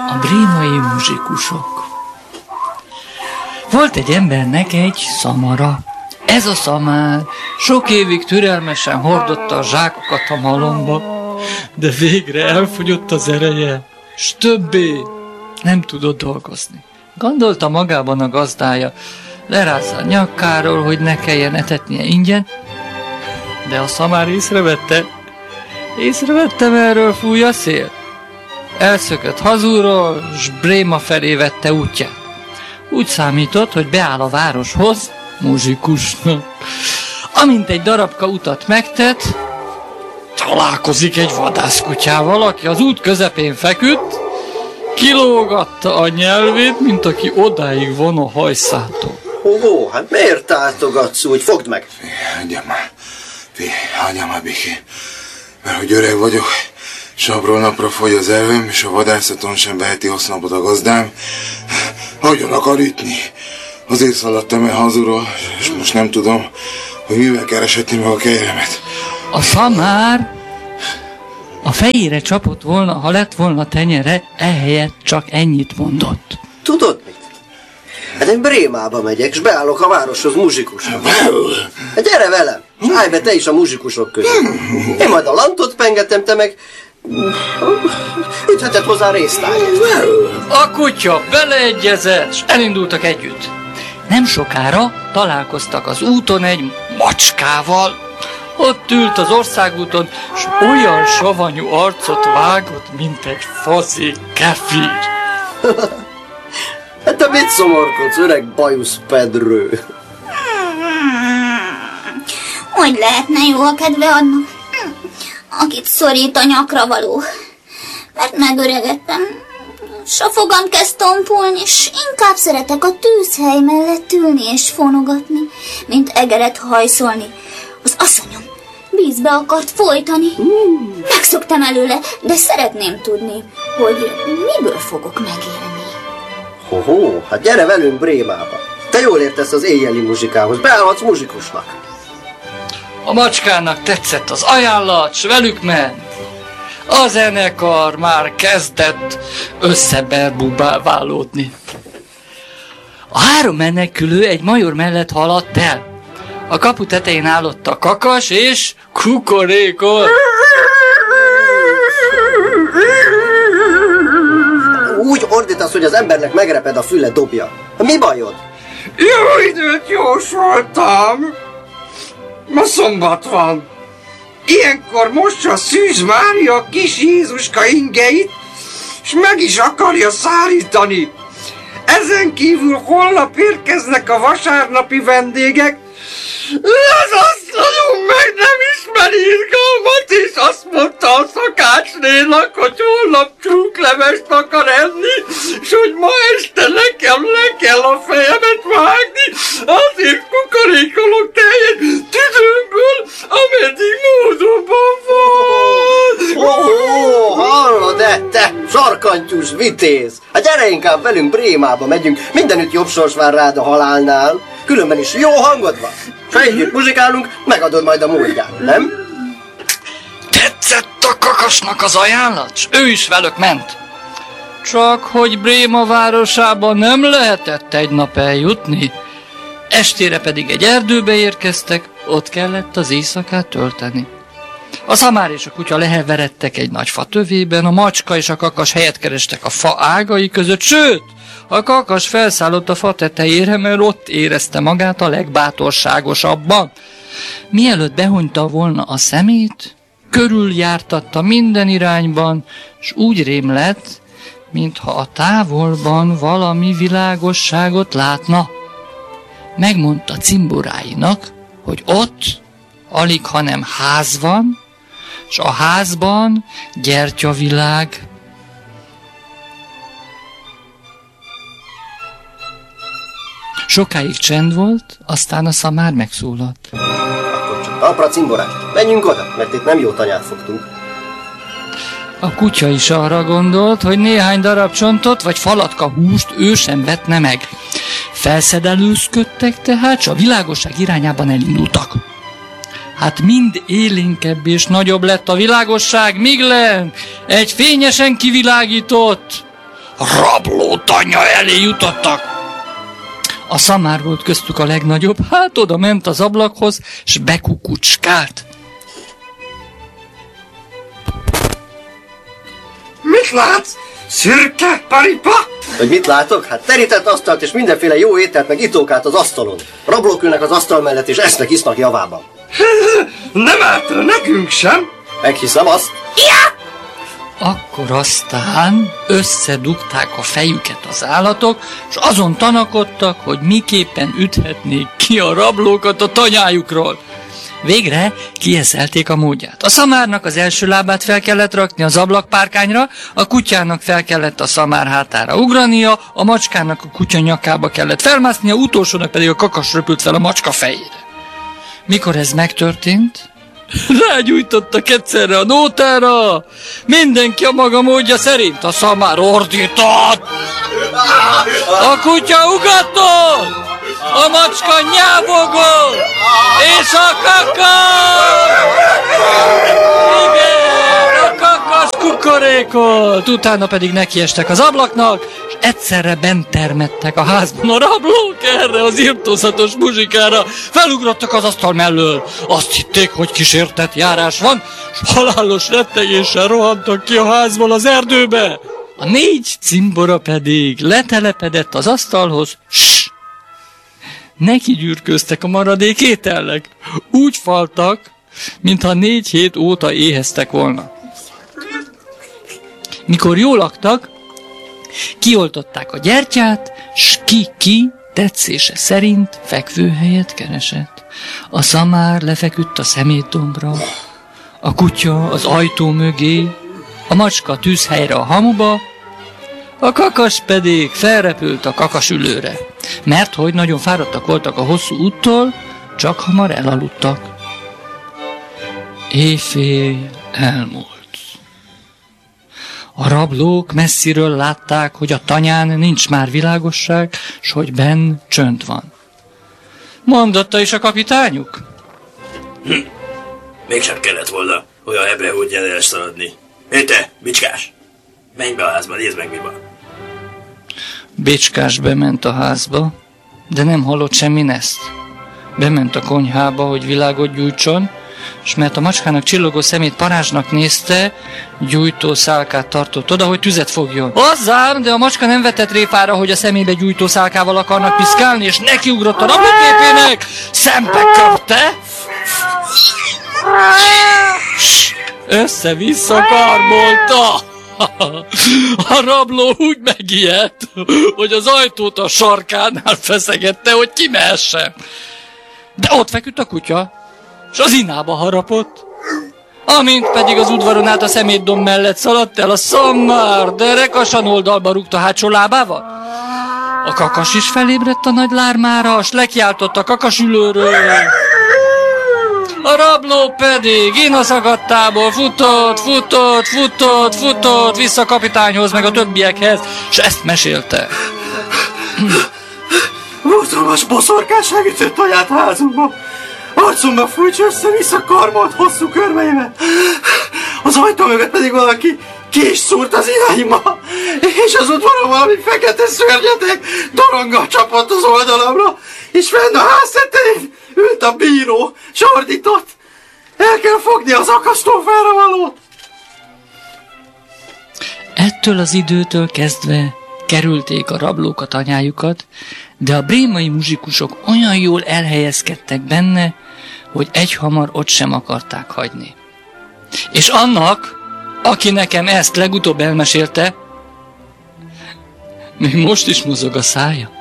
A brémai muzsikusok. Volt egy embernek egy szamara. Ez a szamár sok évig türelmesen hordotta a zsákokat a malomba, de végre elfogyott az ereje, s többé nem tudott dolgozni. Gondolta magában a gazdája, lerázza a nyakáról, hogy ne kelljen etetnie ingyen, de a szamár észrevette, merről fúj a szél. Elszökött hazulról, s Bréma felé vette útját. Úgy számított, hogy beáll a városhoz muzsikusnak. Amint egy darabka utat megtett, találkozik egy vadászkutyával, aki az út közepén feküdt, kilógatta a nyelvét, mint aki odáig von a hajszától. Hát miért táltogatsz úgy? Fogd meg! Hagyjam már békén, mert hogy öreg vagyok, s napról napra fogy az erőm, és a vadászaton sem veheti hasznapot a gazdám. Hogyan akar ütni? Azért szaladtam el hazulról, és most nem tudom, hogy mivel kereshetni meg a kejeremet. A szamár a fejére csapott volna, ha lett volna tenyere, ehelyett csak ennyit mondott. Tudod mit? Hát én Brémába megyek, és beállok a városhoz muzsikusnak. Hát gyere velem, és állj be te is a muzsikusok közé. Én majd a lantot pengetem, te meg ütheted hozzá résztárgyat. A kutya beleegyezett, és elindultak együtt. Nem sokára találkoztak az úton egy macskával. Ott ült az országúton, s olyan savanyú arcot vágott, mint egy fazi kefir. Hát te mit szomorkodsz, öreg bajusz pedrő? Hogy lehetne jó a kedve annak, akit szorít a nyakra való? Mert megöregedtem, s a fogam kezd tompulni, s inkább szeretek a tűzhely mellett ülni és fonogatni, mint egeret hajszolni. Az asszonyom vízbe akart folytani. Megszoktam előle, de szeretném tudni, hogy miből fogok megélni. Hát gyere velünk Brémába. Te jól értesz az éjjeli muzsikához, beállhatsz muzsikusnak. A macskának tetszett az ajánlat, s velük ment. A zenekar már kezdett összeberbubálódni. A három menekülő egy major mellett haladt el. A kapu tetején állott a kakas és kukorékol. Úgy ordítasz, hogy az embernek megreped a füle, dobja. Mi bajod? Jó időt jósoltam! Ma szombat van. Ilyenkor mossa Szűz Mária a kis Jézuska ingeit, és meg is akarja szárítani. Ezen kívül holnap érkeznek a vasárnapi vendégek. Az asszonyom meg nem ismeri izgalmat, és azt mondta a szakácsnénak, hogy holnap csúklevest akar enni, és hogy ma este nekem le kell a fejemet vágni, azért kukorékolok teljes tüdőmből, ameddig módonban van. Hallod, te sarkantyús vitéz! Hát gyere inkább velünk Brémába megyünk, mindenütt jobb sors vár rád a halálnál. Különben is jó hangod van. Ha együtt muzsikálunk, megadod majd a módját, nem? Tetszett a kakasnak az ajánlat, s ő is velük ment. Csak hogy Bréma városába nem lehetett egy nap eljutni. Estére pedig egy erdőbe érkeztek, ott kellett az éjszakát tölteni. A szamár és a kutya leheveredtek egy nagy fa tövében, a macska és a kakas helyet kerestek a fa ágai között, sőt, a kakas felszállott a fa tetejére, mert ott érezte magát a legbátorságosabban. Mielőtt behunyta volna a szemét, körüljártatta minden irányban, s úgy rém lett, mintha a távolban valami világosságot látna. Megmondta cimboráinak, hogy ott alig, hanem ház van, s a házban gyertyavilág. Sokáig csend volt, aztán a szamár megszólalt. Akkor csak talpra cimborát, menjünk oda, mert itt nem jó tanyát fogtunk. A kutya is arra gondolt, hogy néhány darab csontot vagy falatka húst ő sem vetne meg. Felszedelőzködtek tehát, s a világosság irányában elindultak. Hát mind élénkebb és nagyobb lett a világosság, míg lent egy fényesen kivilágított rabló tanya elé jutottak. A szamár volt köztük a legnagyobb, hát oda ment az ablakhoz, s bekukucskált. Mit látsz? Szürke paripa? Hogy mit látok? Hát terített asztalt és mindenféle jó ételt meg itókát az asztalon. Rablók ülnek az asztal mellett és esznek, isznak javában. Nem árt el nekünk sem. Meghiszem azt. Akkor aztán összedugták a fejüket az állatok, és azon tanakodtak, hogy miképpen üthetnék ki a rablókat a tanyájukról. Végre kieszelték a módját. A szamárnak az első lábát fel kellett rakni az ablakpárkányra, a kutyának fel kellett a szamár hátára ugrania, a macskának a kutya nyakába kellett felmásznia, utolsónak pedig a kakas röpült fel a macska fejére. Mikor ez megtörtént, rágyújtottak egyszerre a nótára, mindenki a maga módja szerint. A szamár ordított, a kutya ugatott, a macska nyávogott, és a kakas! Igen, a kakas kukorékolt! Utána pedig nekiestek az ablaknak, és egyszerre bent termettek a házban a rablók erre az irtózatos muzsikára. Felugrottak az asztal mellől. Azt hitték, hogy kísértett járás van, és halálos rettegéssel rohantak ki a házból az erdőbe. A 4 cimbora pedig letelepedett az asztalhoz, neki gyűrköztek a maradék ételnek. Úgy faltak, mintha 4 hét óta éheztek volna. Mikor jól laktak, kioltották a gyertyát, s ki tetszése szerint fekvőhelyet keresett. A szamár lefeküdt a szemétdombra, a kutya az ajtó mögé, a macska tűzhelyre a hamuba, a kakas pedig felrepült a kakasülőre, mert hogy nagyon fáradtak voltak a hosszú úttól, csak hamar elaludtak. Éjfél elmúlt. A rablók messziről látták, hogy a tanyán nincs már világosság, s hogy benn csönd van. Mondotta is a kapitányuk? Mégsem kellett volna olyan hebre útján elszaladni. Hé te, bicskás! Menj be a házba, nézd meg, mi van. Bicskás bement a házba, de nem hallott semmi neszt. Bement a konyhába, hogy világot gyújtson, és mert a macskának csillogó szemét parázsnak nézte, gyújtó szálkát tartott oda, hogy tüzet fogjon. Hozzám, de a macska nem vetett réfára, hogy a szemébe gyújtó szálkával akarnak piszkálni, és nekiugrott a rablóképének, szembe köpte, össze-vissza karbolta. A rabló úgy megijedt, hogy az ajtót a sarkánál feszegette, hogy kimehessen. De ott feküdt a kutya, és az inába harapott. Amint pedig az udvaron át a szemétdomb mellett szaladt el, a szamár derekasan oldalba rúgta hátsó lábával. A kakas is felébredt a nagy lármára, s lekiáltott a kakasülőről. A rabló pedig inaszakadtából futott vissza a kapitányhoz, meg a többiekhez, és ezt mesélte. Borzalmas boszorkás segített aját házunkba. Arcomba fújts össze-vissza karmolt hosszú körmeivel. Az ajtó mögött pedig valaki ki is szúrt az irányba, és az udvaron valami fekete szörnyetek doronggal csapott az oldalamra, és fenn a ház tetején ült a bíró, s ordított. El kell fogni az akasztófára valót. Ettől az időtől kezdve kerülték a rablók a tanyájukat, de a brémai muzsikusok olyan jól elhelyezkedtek benne, hogy egyhamar ott sem akarták hagyni. És annak, aki nekem ezt legutóbb elmesélte, még most is mozog a szája.